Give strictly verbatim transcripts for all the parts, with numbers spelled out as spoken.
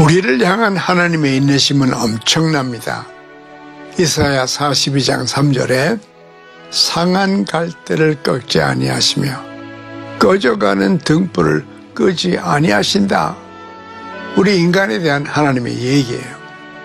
우리를 향한 하나님의 인내심은 엄청납니다. 이사야 사십이 장 삼 절에 상한 갈대를 꺾지 아니하시며 꺼져가는 등불을 끄지 아니하신다. 우리 인간에 대한 하나님의 얘기예요.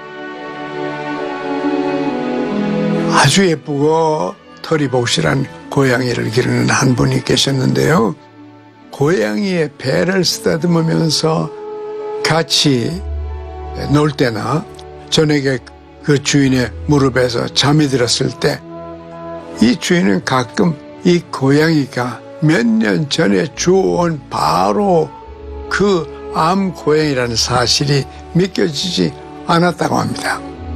아주 예쁘고 털이 복실한 고양이를 기르는 한 분이 계셨는데요. 고양이의 배를 쓰다듬으면서 같이 놀 때나 저녁에 그 주인의 무릎에서 잠이 들었을 때 이 주인은 가끔 이 고양이가 몇 년 전에 주워온 바로 그 암 고양이라는 사실이 믿겨지지 않았다고 합니다.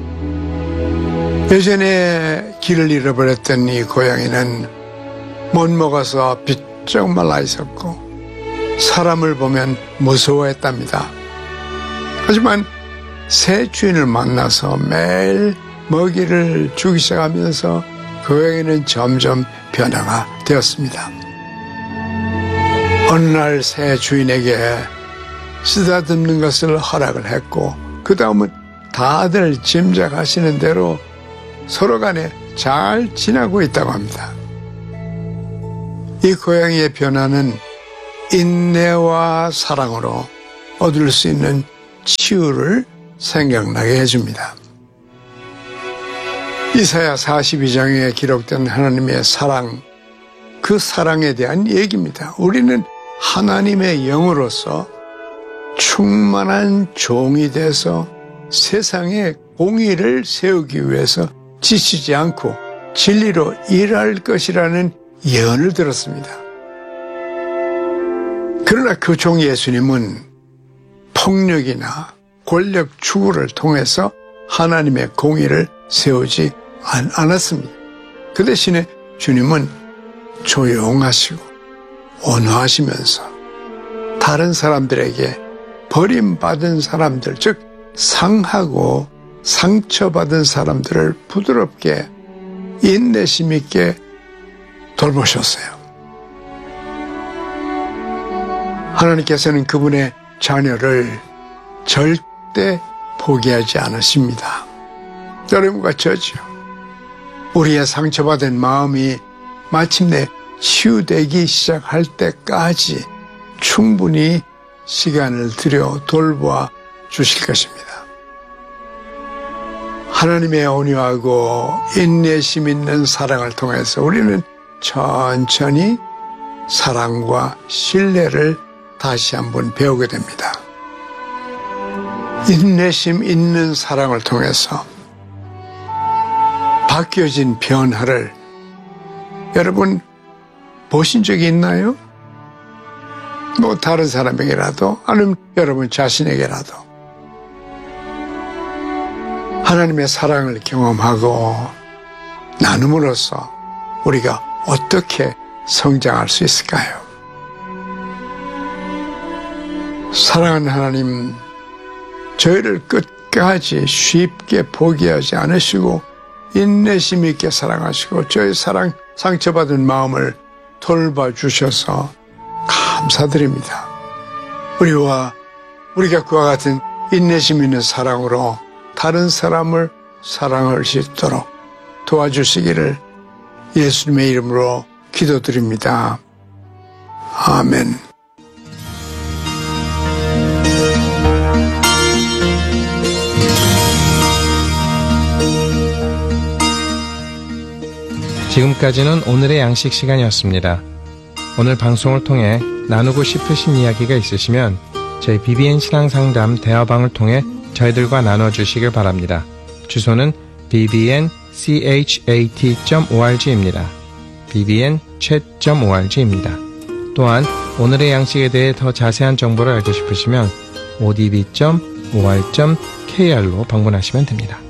예전에 길을 잃어버렸던 이 고양이는 못 먹어서 비쩍 말라 있었고 사람을 보면 무서워했답니다. 하지만 새 주인을 만나서 매일 먹이를 주기 시작하면서 고양이는 점점 변화가 되었습니다. 어느 날 새 주인에게 쓰다듬는 것을 허락을 했고 그 다음은 다들 짐작하시는 대로 서로 간에 잘 지나고 있다고 합니다. 이 고양이의 변화는 인내와 사랑으로 얻을 수 있는 치유를 생각나게 해줍니다. 이사야 사십이 장에 기록된 하나님의 사랑, 그 사랑에 대한 얘기입니다. 우리는 하나님의 영으로서 충만한 종이 돼서 세상에 공의를 세우기 위해서 지치지 않고 진리로 일할 것이라는 예언을 들었습니다. 그러나 그 종 예수님은 폭력이나 권력 추구를 통해서 하나님의 공의를 세우지 않았습니다. 그 대신에 주님은 조용하시고 온화하시면서 다른 사람들에게 버림받은 사람들, 즉 상하고 상처받은 사람들을 부드럽게 인내심 있게 돌보셨어요. 하나님께서는 그분의 자녀를 절대 포기하지 않으십니다. 여러분과 저지요. 우리의 상처받은 마음이 마침내 치유되기 시작할 때까지 충분히 시간을 들여 돌보아 주실 것입니다. 하나님의 온유하고 인내심 있는 사랑을 통해서 우리는 천천히 사랑과 신뢰를 다시 한번 배우게 됩니다. 인내심 있는 사랑을 통해서 바뀌어진 변화를 여러분 보신 적이 있나요? 뭐 다른 사람에게라도 아니면 여러분 자신에게라도 하나님의 사랑을 경험하고 나눔으로써 우리가 어떻게 성장할 수 있을까요? 사랑하는 하나님, 저희를 끝까지 쉽게 포기하지 않으시고 인내심 있게 사랑하시고 저희 사랑 상처받은 마음을 돌봐주셔서 감사드립니다. 우리와 우리가 그와 같은 인내심 있는 사랑으로 다른 사람을 사랑할 수 있도록 도와주시기를 예수님의 이름으로 기도드립니다. 아멘. 지금까지는 오늘의 양식 시간이었습니다. 오늘 방송을 통해 나누고 싶으신 이야기가 있으시면 저희 비비엔 신앙상담 대화방을 통해 저희들과 나눠주시길 바랍니다. 주소는 비비엔 cat 점 org입니다. 비비엔 chat 점 org입니다. 또한 오늘의 양식에 대해 더 자세한 정보를 알고 싶으시면 오디비 점 오알 점 케이알로 방문하시면 됩니다.